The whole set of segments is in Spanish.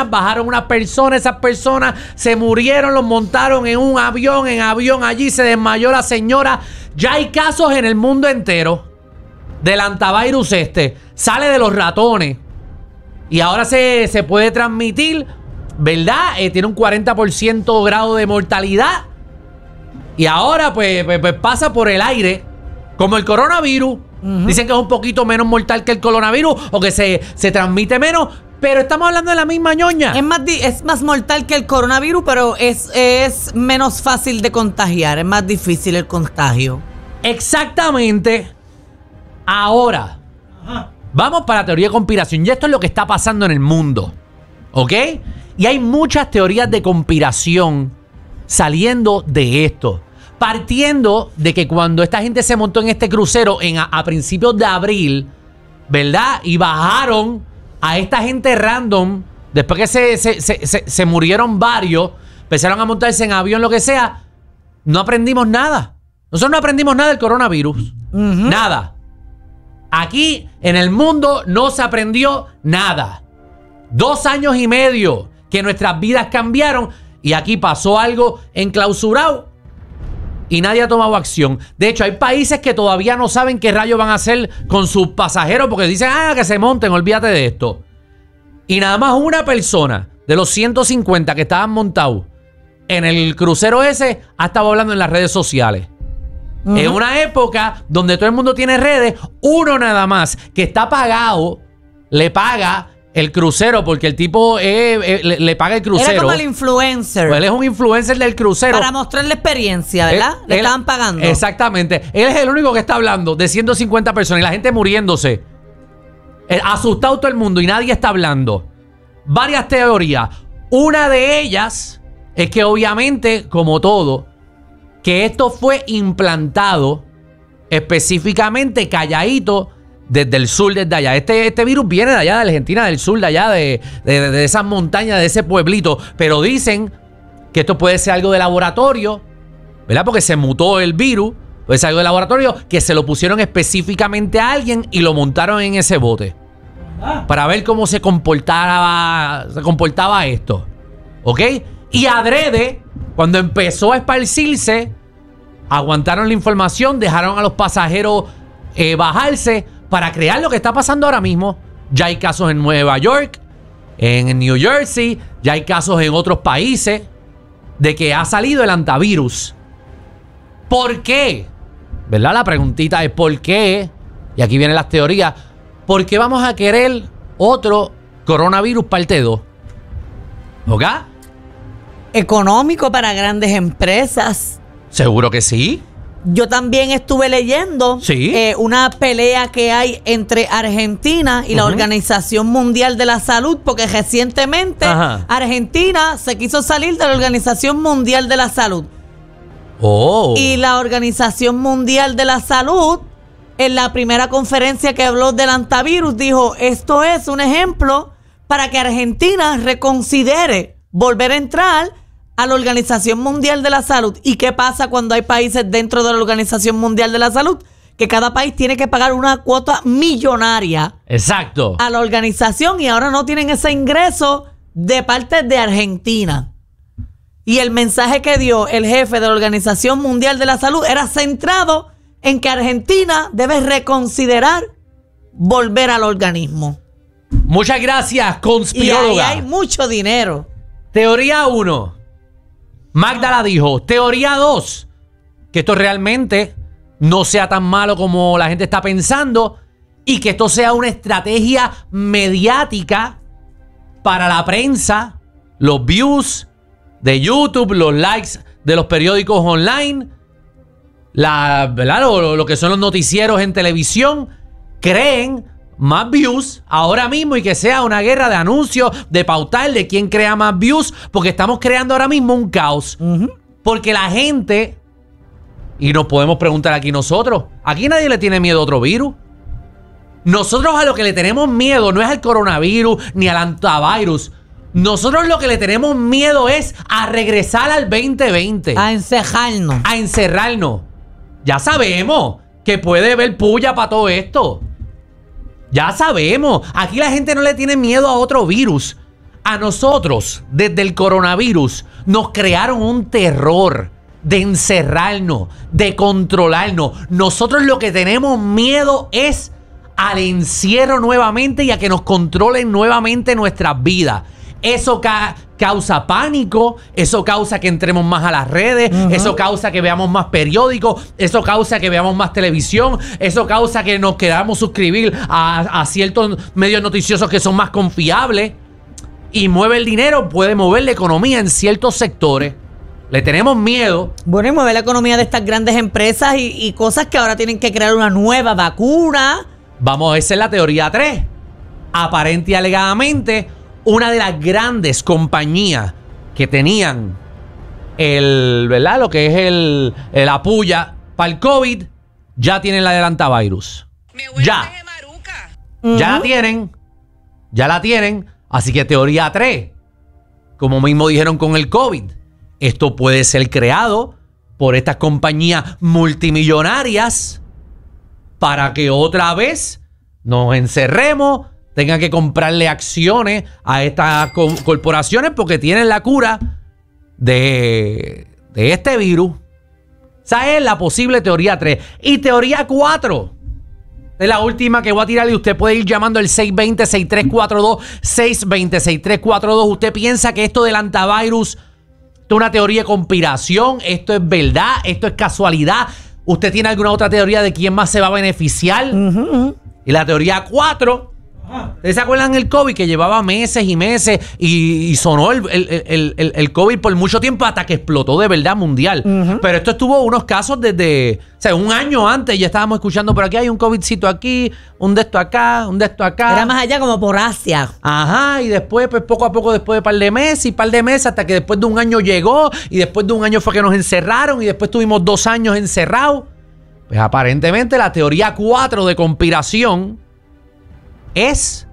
personas, bajaron unas personas, esas personas se murieron, los montaron en un avión, allí se desmayó la señora. Ya hay casos en el mundo entero del antivirus sale de los ratones y ahora se puede transmitir, ¿verdad? Tiene un 40% grado de mortalidad y ahora pues pasa por el aire como el coronavirus. Dicen que es un poquito menos mortal que el coronavirus o que se transmite menos, pero estamos hablando de la misma ñoña. Es más mortal que el coronavirus, pero es menos fácil de contagiar, es más difícil el contagio. Exactamente. Ahora, vamos para la teoría de conspiración. Y esto es lo que está pasando en el mundo, ¿ok? Y hay muchas teorías de conspiración saliendo de esto. Partiendo de que cuando esta gente se montó en este crucero a principios de abril, ¿verdad? Y bajaron a esta gente random, después que se murieron varios, empezaron a montarse en avión, lo que sea, no aprendimos nada. Nosotros no aprendimos nada del coronavirus. Nada. Aquí en el mundo no se aprendió nada. 2 años y medio que nuestras vidas cambiaron y aquí pasó algo enclausurado. Y nadie ha tomado acción. De hecho, hay países que todavía no saben qué rayos van a hacer con sus pasajeros porque dicen, que se monten, olvídate de esto. Y nada más una persona de los 150 que estaban montados en el crucero ese ha estado hablando en las redes sociales. En una época donde todo el mundo tiene redes, uno nada más que está pagado, le paga el crucero porque el tipo le paga el crucero. Era como el influencer. Pues él es un influencer del crucero. Para mostrar la experiencia, ¿verdad? Le estaban pagando. Exactamente. Él es el único que está hablando de 150 personas y la gente muriéndose. Asustado todo el mundo y nadie está hablando. Varias teorías. Una de ellas es que obviamente, como todo, que esto fue implantado específicamente calladito desde el sur, desde allá. Este virus viene de allá, de Argentina, del sur, de allá, de esas montañas, de ese pueblito. Pero dicen que esto puede ser algo de laboratorio, ¿verdad? Porque se mutó el virus. Puede ser algo de laboratorio que se lo pusieron específicamente a alguien y lo montaron en ese bote. Para ver cómo se comportaba esto. ¿Ok? Y adrede, cuando empezó a esparcirse, aguantaron la información, dejaron a los pasajeros bajarse para crear lo que está pasando ahora mismo. Ya hay casos en Nueva York, en New Jersey, ya hay casos en otros países de que ha salido el antivirus. ¿Por qué? ¿Verdad? La preguntita es ¿por qué? Y aquí vienen las teorías. ¿Por qué vamos a querer otro coronavirus parte 2? ¿Ok? Económico para grandes empresas. Seguro que sí. Yo también estuve leyendo una pelea que hay entre Argentina y la Organización Mundial de la Salud, porque recientemente Argentina se quiso salir de la Organización Mundial de la Salud. Y la Organización Mundial de la Salud, en la primera conferencia que habló del antivirus, dijo, esto es un ejemplo para que Argentina reconsidere volver a entrar a la Organización Mundial de la Salud. ¿Y qué pasa cuando hay países dentro de la Organización Mundial de la Salud? Que cada país tiene que pagar una cuota millonaria. Exacto. A la organización y ahora no tienen ese ingreso de parte de Argentina. Y el mensaje que dio el jefe de la Organización Mundial de la Salud era centrado en que Argentina debe reconsiderar volver al organismo. Muchas gracias, conspiróloga. Y ahí hay mucho dinero. Teoría 1. Magda la dijo. Teoría 2. Que esto realmente no sea tan malo como la gente está pensando y que esto sea una estrategia mediática para la prensa, los views de YouTube, los likes de los periódicos online, ¿verdad? Lo que son los noticieros en televisión, creen más views ahora mismo y que sea una guerra de anuncios, de pautar de quién crea más views, porque estamos creando ahora mismo un caos. Porque la gente, y nos podemos preguntar aquí nosotros, aquí nadie le tiene miedo a otro virus. Nosotros a lo que le tenemos miedo no es al coronavirus ni al antivirus. Nosotros lo que le tenemos miedo es a regresar al 2020. A encerrarnos. A encerrarnos. Ya sabemos que puede haber puya para todo esto. Ya sabemos. Aquí la gente no le tiene miedo a otro virus. A nosotros, desde el coronavirus, nos crearon un terror de encerrarnos, de controlarnos. Nosotros lo que tenemos miedo es al encierro nuevamente y a que nos controlen nuevamente nuestras vidas. Eso causa pánico, eso causa que entremos más a las redes, eso causa que veamos más periódicos, eso causa que veamos más televisión, eso causa que nos queramos suscribir a ciertos medios noticiosos que son más confiables. Y mueve el dinero, puede mover la economía en ciertos sectores. Le tenemos miedo. Bueno, y mueve la economía de estas grandes empresas y cosas que ahora tienen que crear una nueva vacuna. Vamos, esa es la teoría 3. Aparente y alegadamente, una de las grandes compañías que tenían ¿verdad? Lo que es la puya para el COVID, ya tienen la del antivirus. Ya. Ya la tienen. Ya la tienen. Así que teoría 3. Como mismo dijeron con el COVID, esto puede ser creado por estas compañías multimillonarias para que otra vez nos encerremos, tengan que comprarle acciones a estas corporaciones porque tienen la cura de este virus. Esa es la posible teoría 3. Y teoría 4 es la última que voy a tirar y usted puede ir llamando al 620-6342, 620-6342. ¿Usted piensa que esto del antivirus es una teoría de conspiración? ¿Esto es verdad? ¿Esto es casualidad? ¿Usted tiene alguna otra teoría de quién más se va a beneficiar? Y la teoría 4. ¿Ustedes se acuerdan del COVID que llevaba meses y meses y sonó el COVID por mucho tiempo hasta que explotó de verdad mundial? Pero esto estuvo unos casos desde, o sea, un año antes ya estábamos escuchando por aquí hay un COVIDcito aquí, un de esto acá, un de esto acá. Era más allá como por Asia. Ajá, y después, pues poco a poco, después de par de meses, hasta que después de un año llegó y después de un año fue que nos encerraron y después tuvimos 2 años encerrados. Pues aparentemente la teoría 4 de conspiración es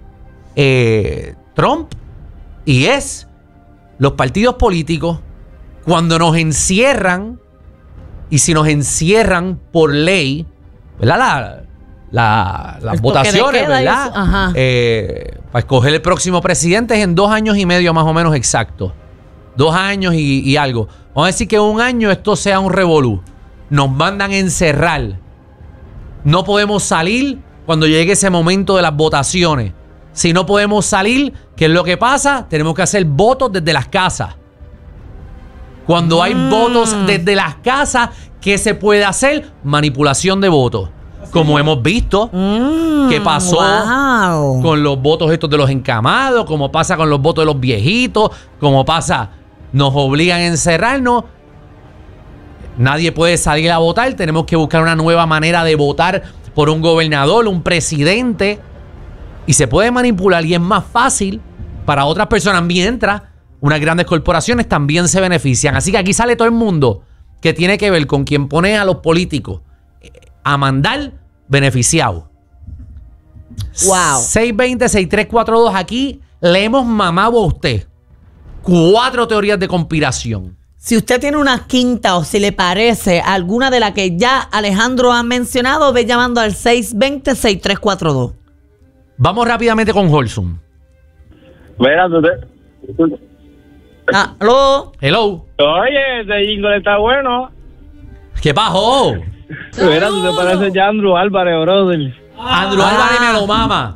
Trump y es los partidos políticos cuando nos encierran, y si nos encierran por ley, ¿verdad? Las votaciones, ¿verdad? Para escoger el próximo presidente es en 2 años y medio más o menos exacto. 2 años y algo. Vamos a decir que un año esto sea un revolú. Nos mandan a encerrar. No podemos salir cuando llegue ese momento de las votaciones. Si no podemos salir, ¿qué es lo que pasa? Tenemos que hacer votos desde las casas. Cuando hay votos desde las casas, ¿qué se puede hacer? Manipulación de votos. Como hemos visto, ¿qué pasó con los votos estos de los encamados? Como pasa con los votos de los viejitos. Como pasa, nos obligan a encerrarnos. Nadie puede salir a votar. Tenemos que buscar una nueva manera de votar por un gobernador, un presidente, y se puede manipular y es más fácil para otras personas, mientras unas grandes corporaciones también se benefician. Así que aquí sale todo el mundo que tiene que ver con quien pone a los políticos a mandar beneficiado. Wow. 620-6342, aquí le hemos mamado a usted 4 teorías de conspiración. Si usted tiene una quinta o si le parece alguna de las que ya Alejandro ha mencionado, ve llamando al 620-6342. Vamos rápidamente con Holsum. Mira, ¿Aló? Hello. Oye, ese jingle está bueno. ¿Qué pasó? Mira, tú te pareces ya Andrew Álvarez, brother. Andrew Álvarez me lo mama.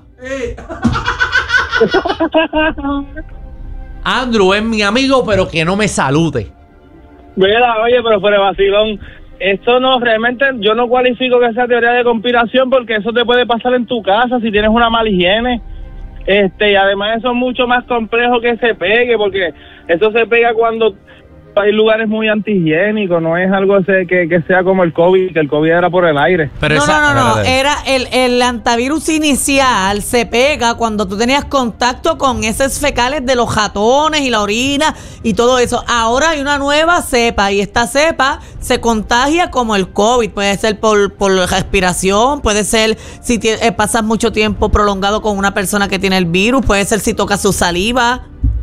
Andrew es mi amigo, pero que no me salude. Mira, oye, pero fuera vacilón, esto no, realmente yo no cualifico que sea teoría de conspiración porque eso te puede pasar en tu casa si tienes una mala higiene. Y además eso es mucho más complejo que se pegue, porque eso se pega cuando hay lugares muy antihigiénicos, no es algo que sea como el COVID, que el COVID era por el aire. Pero no. Era el antivirus inicial se pega cuando tú tenías contacto con heces fecales de los ratones y la orina y todo eso. Ahora hay una nueva cepa y esta cepa se contagia como el COVID. Puede ser por respiración, puede ser si pasas mucho tiempo prolongado con una persona que tiene el virus, puede ser si tocas su saliva.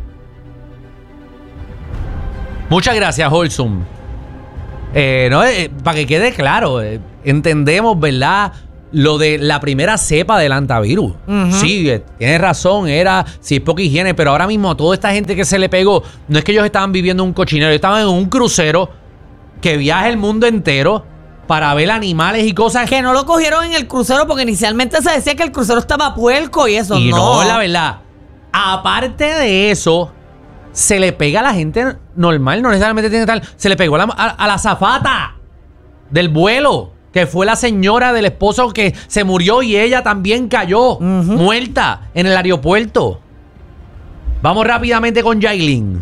Muchas gracias, Holsum. Para que quede claro, entendemos, ¿verdad?, lo de la primera cepa del antivirus. Sí, tienes razón, sí, es poca higiene, pero ahora mismo a toda esta gente que se le pegó, no es que ellos estaban viviendo un cochinero, ellos estaban en un crucero que viaja el mundo entero para ver animales y cosas. Que no lo cogieron en el crucero porque inicialmente se decía que el crucero estaba puerco y eso. Y no, la verdad. Aparte de eso, se le pega a la gente normal, no necesariamente tiene que estar. Se le pegó a la azafata del vuelo, que fue la señora del esposo que se murió y ella también cayó muerta en el aeropuerto. Vamos rápidamente con Yailin.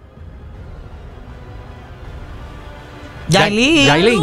Yailin.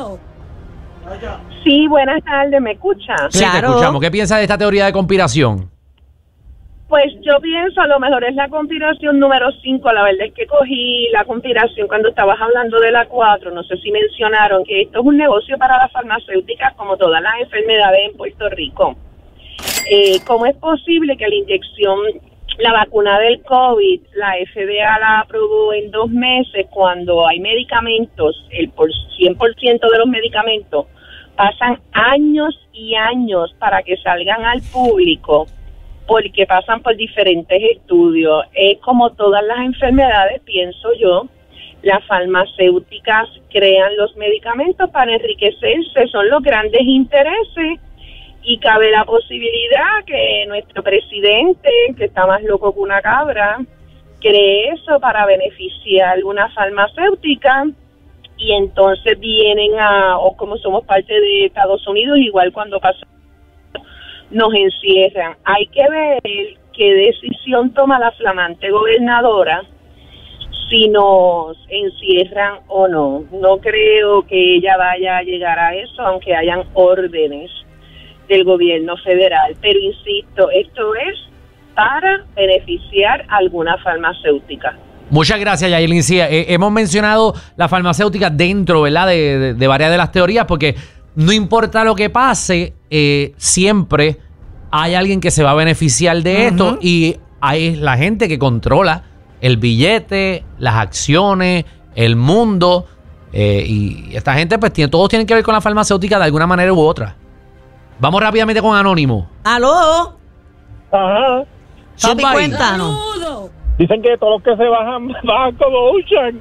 Sí, buenas tardes, ¿me escucha? Sí, claro. Te escuchamos. ¿Qué piensas de esta teoría de conspiración? Pues yo pienso, a lo mejor es la conspiración número 5. La verdad es que cogí la conspiración cuando estabas hablando de la 4. No sé si mencionaron que esto es un negocio para las farmacéuticas, como todas las enfermedades en Puerto Rico. ¿Cómo es posible que la inyección, la vacuna del COVID, la FDA la aprobó en 2 meses cuando hay medicamentos, el 100% de los medicamentos pasan años y años para que salgan al público? Porque pasan por diferentes estudios. Es como todas las enfermedades, pienso yo, las farmacéuticas crean los medicamentos para enriquecerse, son los grandes intereses, y cabe la posibilidad que nuestro presidente, que está más loco que una cabra, cree eso para beneficiar una farmacéutica, y entonces vienen o como somos parte de Estados Unidos, igual cuando pasa, nos encierran. Hay que ver qué decisión toma la flamante gobernadora, si nos encierran o no. No creo que ella vaya a llegar a eso, aunque hayan órdenes del gobierno federal. Pero insisto, esto es para beneficiar a alguna farmacéutica. Muchas gracias, Yailin. Sí, hemos mencionado la farmacéutica dentro, ¿verdad?, de varias de las teorías, porque no importa lo que pase, siempre hay alguien que se va a beneficiar de esto, y hay la gente que controla el billete, las acciones, el mundo, y esta gente pues todos tienen que ver con la farmacéutica de alguna manera u otra. Vamos rápidamente con Anónimo. ¡Aló! Ajá. Papi, cuéntanos. Dicen que todos los que se bajan como Ocean.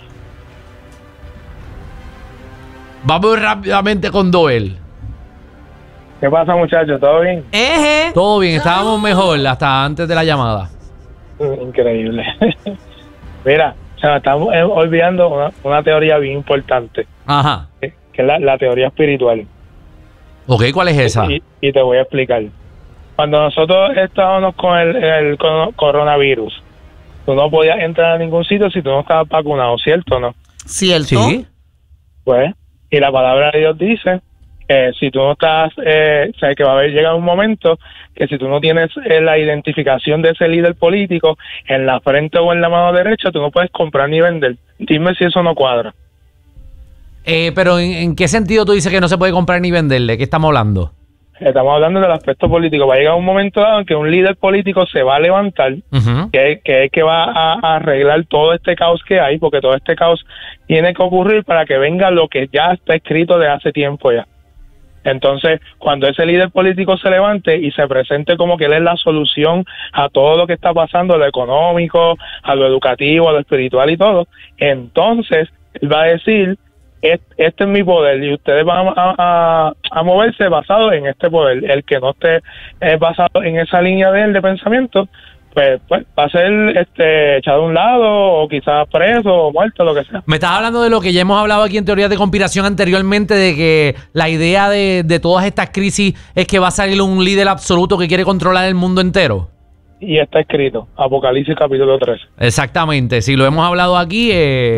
Vamos rápidamente con Doel. ¿Qué pasa, muchachos? ¿Todo bien? Todo bien, estábamos mejor hasta antes de la llamada. Increíble. Mira, estamos olvidando una teoría bien importante. Ajá. Que es la teoría espiritual. Ok, ¿cuál es esa? Y te voy a explicar. Cuando nosotros estábamos con el coronavirus, tú no podías entrar a ningún sitio si tú no estabas vacunado, ¿cierto o no? ¿Cierto? Sí. Pues, y la palabra de Dios dice que si tú no estás, sabes que va a haber llegado un momento que si tú no tienes la identificación de ese líder político en la frente o en la mano derecha, tú no puedes comprar ni vender. Dime si eso no cuadra. Pero ¿en qué sentido tú dices que no se puede comprar ni vender? ¿De qué estamos hablando? Estamos hablando del aspecto político. Va a llegar un momento dado en que un líder político se va a levantar, que es que va a arreglar todo este caos que hay, porque todo este caos tiene que ocurrir para que venga lo que ya está escrito de hace tiempo ya. Entonces, cuando ese líder político se levante y se presente como que él es la solución a todo lo que está pasando, a lo económico, a lo educativo, a lo espiritual y todo, entonces él va a decir: este es mi poder y ustedes van a moverse basado en este poder. El que no esté basado en esa línea de él de pensamiento, pues va a ser echado a un lado o quizás preso o muerto, lo que sea. Me estás hablando de lo que ya hemos hablado aquí en teorías de conspiración anteriormente, de que la idea de todas estas crisis es que va a salir un líder absoluto que quiere controlar el mundo entero. Y está escrito, Apocalipsis capítulo 3. Exactamente, si lo hemos hablado aquí,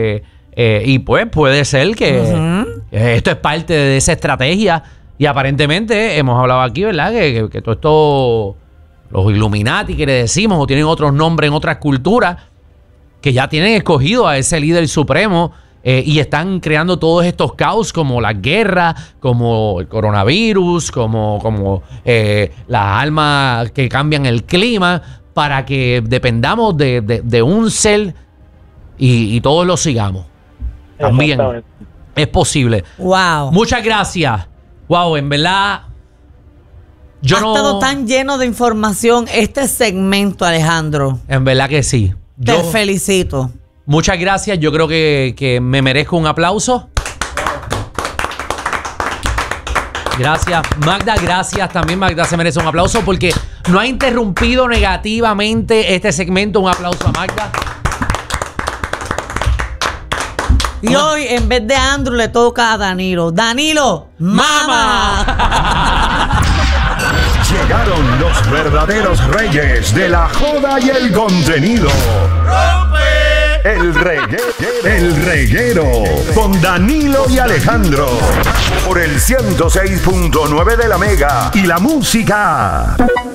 y pues puede ser que esto es parte de esa estrategia, y aparentemente hemos hablado aquí, ¿verdad?, que todo esto, los Illuminati que le decimos, o tienen otros nombres en otras culturas, que ya tienen escogido a ese líder supremo, y están creando todos estos caos, como las guerras, como el coronavirus, como las armas que cambian el clima, para que dependamos de un ser y todos lo sigamos. También es posible. Wow. Muchas gracias. Wow, en verdad, Ha estado tan lleno de información este segmento, Alejandro. En verdad que sí. Te felicito. Muchas gracias. Yo creo que me merezco un aplauso. Gracias, Magda. Gracias también, Magda. Se merece un aplauso porque no ha interrumpido negativamente este segmento. Un aplauso a Magda. Y hoy, en vez de Andrew, le toca a Danilo. ¡Danilo! ¡Mama! Llegaron los verdaderos reyes de la joda y el contenido. El reguero con Danilo y Alejandro por el 106.9 de la Mega y la música.